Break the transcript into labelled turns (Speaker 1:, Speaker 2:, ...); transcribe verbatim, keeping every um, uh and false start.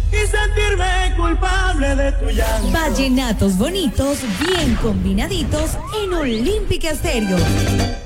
Speaker 1: y sentirme culpable de tu llanto.
Speaker 2: Vallenatos bonitos, bien combinaditos en Olímpica Estéreo.